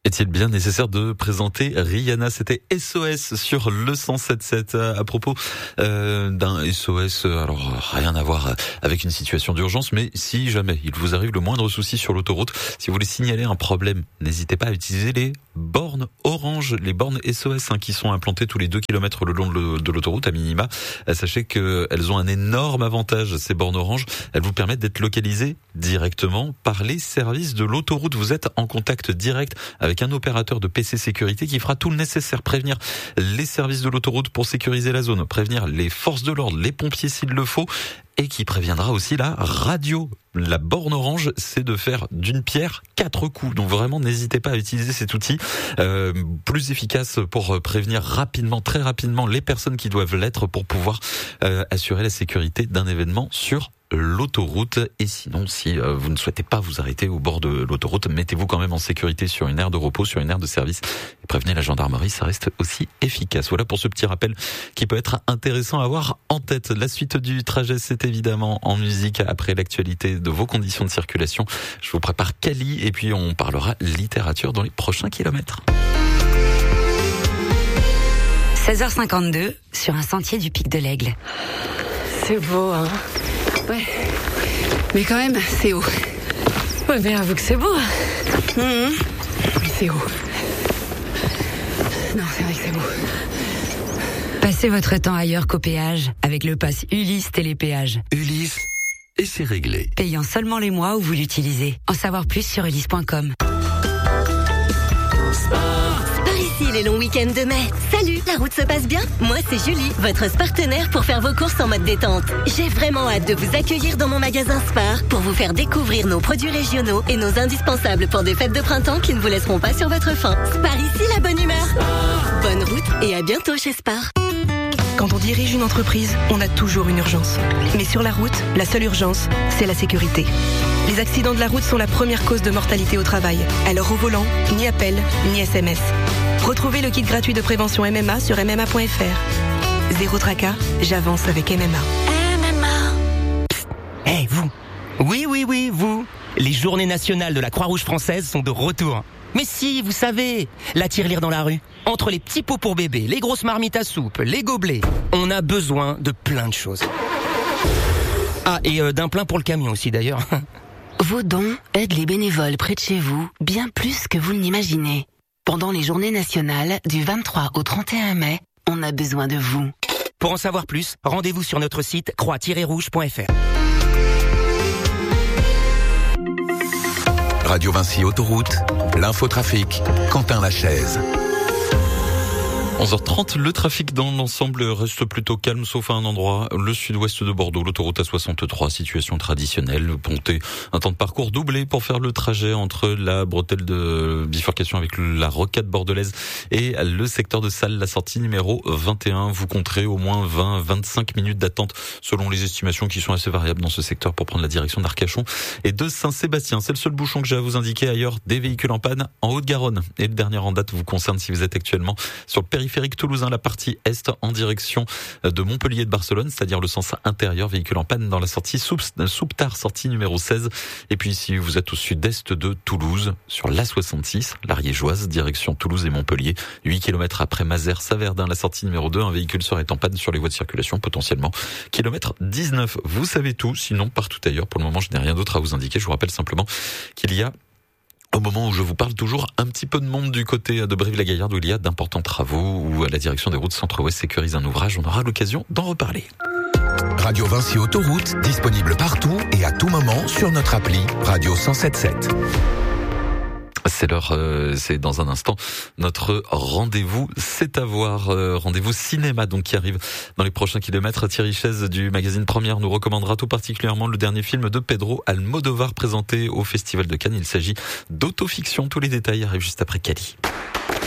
Est-il bien nécessaire de présenter Rihanna? C'était SOS sur le 107.7 à propos d'un SOS. Alors rien à voir avec une situation d'urgence, mais si jamais il vous arrive le moindre souci sur l'autoroute, si vous voulez signaler un problème, n'hésitez pas à utiliser les bornes orange, les bornes SOS qui sont implantées tous les 2 km le long de l'autoroute à minima. Sachez qu'elles ont un énorme avantage, ces bornes orange. Elles vous permettent d'être localisées directement par les services de l'autoroute. Vous êtes en contact direct avec un opérateur de PC sécurité qui fera tout le nécessaire, prévenir les services de l'autoroute pour sécuriser la zone, prévenir les forces de l'ordre, les pompiers s'il le faut, et qui préviendra aussi la radio. La borne orange, c'est de faire d'une pierre 4 coups. Donc vraiment, n'hésitez pas à utiliser cet outil plus efficace pour prévenir rapidement, très rapidement, les personnes qui doivent l'être pour pouvoir assurer la sécurité d'un événement sur l'autoroute. Et sinon, si vous ne souhaitez pas vous arrêter au bord de l'autoroute, mettez-vous quand même en sécurité sur une aire de repos, sur une aire de service, et prévenez la gendarmerie, ça reste aussi efficace. Voilà pour ce petit rappel qui peut être intéressant à avoir en tête. La suite du trajet, c'est évidemment en musique après l'actualité de vos conditions de circulation. Je vous prépare Kali et puis on parlera littérature dans les prochains kilomètres. 16h52 sur un sentier du Pic de l'Aigle. C'est beau, hein? Ouais. Mais quand même, c'est haut. Ouais, mais avoue que c'est beau. Mais c'est haut. Non, c'est vrai que c'est beau. Passez votre temps ailleurs qu'au péage avec le pass Ulysse Télépéage. Ulysse, et c'est réglé. Payant seulement les mois où vous l'utilisez. En savoir plus sur ulysse.com. Ici les longs week-ends de mai. Salut, la route se passe bien? Moi c'est Julie, votre partenaire pour faire vos courses en mode détente. J'ai vraiment hâte de vous accueillir dans mon magasin Spar pour vous faire découvrir nos produits régionaux et nos indispensables pour des fêtes de printemps qui ne vous laisseront pas sur votre faim. Spar ici, la bonne humeur. Bonne route et à bientôt chez Spar. Quand on dirige une entreprise, on a toujours une urgence. Mais sur la route, la seule urgence, c'est la sécurité. Les accidents de la route sont la première cause de mortalité au travail. Alors au volant, ni appel, ni SMS. Retrouvez le kit gratuit de prévention MMA sur MMA.fr. Zéro tracas, j'avance avec MMA. Psst, hey, vous. Oui, vous. Les journées nationales de la Croix-Rouge française sont de retour. Mais si, vous savez, la tirelire dans la rue. Entre les petits pots pour bébé, les grosses marmites à soupe, les gobelets, on a besoin de plein de choses. Ah, et d'un plein pour le camion aussi d'ailleurs. Vos dons aident les bénévoles près de chez vous bien plus que vous ne l'imaginez. Pendant les journées nationales du 23 au 31 mai, on a besoin de vous. Pour en savoir plus, rendez-vous sur notre site croix-rouge.fr. Radio Vinci Autoroute, l'infotrafic, Quentin Lachaise. 11h30, le trafic dans l'ensemble reste plutôt calme, sauf à un endroit, le sud-ouest de Bordeaux, l'autoroute A63, situation traditionnelle, comptez un temps de parcours doublé pour faire le trajet entre la bretelle de bifurcation avec la rocade bordelaise et le secteur de Salles, la sortie numéro 21. Vous compterez au moins 20-25 minutes d'attente selon les estimations qui sont assez variables dans ce secteur pour prendre la direction d'Arcachon et de Saint-Sébastien. C'est le seul bouchon que j'ai à vous indiquer. Ailleurs, des véhicules en panne en Haute-Garonne. Et le dernier en date vous concerne si vous êtes actuellement sur le périphérique toulousain, la partie est en direction de Montpellier de Barcelone, c'est-à-dire le sens intérieur, véhicule en panne dans la sortie Souptard, sortie numéro 16. Et puis si vous êtes au sud-est de Toulouse, sur l'A66, l'Ariégeoise, direction Toulouse et Montpellier, 8 km après Mazères-Saverdin, la sortie numéro 2, un véhicule serait en panne sur les voies de circulation, potentiellement kilomètre 19. Vous savez tout, sinon partout ailleurs. Pour le moment, je n'ai rien d'autre à vous indiquer. Je vous rappelle simplement qu'il y a, au moment où je vous parle, toujours un petit peu de monde du côté de Brive-la-Gaillarde où il y a d'importants travaux, où la direction des routes Centre-Ouest sécurise un ouvrage. On aura l'occasion d'en reparler. Radio Vinci Autoroute, disponible partout et à tout moment sur notre appli Radio 107.7. C'est l'heure, c'est dans un instant notre rendez-vous, c'est à voir, rendez-vous cinéma donc qui arrive dans les prochains kilomètres. Thierry Chaise du magazine Première nous recommandera tout particulièrement le dernier film de Pedro Almodovar présenté au Festival de Cannes. Il s'agit d'Autofiction. Tous les détails arrivent juste après Cali.